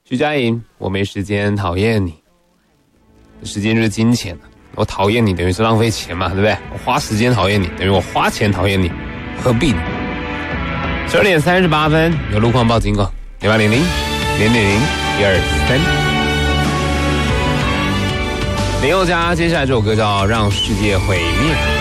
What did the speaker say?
徐佳莹，我没时间讨厌你，时间就是金钱，我讨厌你等于是浪费钱嘛，对不对？我花时间讨厌你，等于我花钱讨厌你，何必呢？12点38分，有路况报警过，0800-000-123。林宥嘉接下来这首歌叫《让世界毁灭》。